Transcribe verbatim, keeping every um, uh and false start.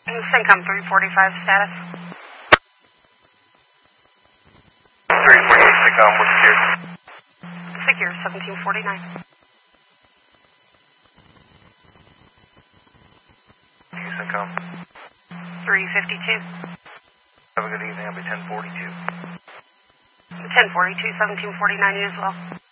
Syncom three forty-five status. three forty-eight Syncom, what's secured? Secure seventeen forty-nine. Syncom. three fifty-two. Have a good evening, I'll be ten forty-two. ten forty-two, seventeen forty-nine, you as well.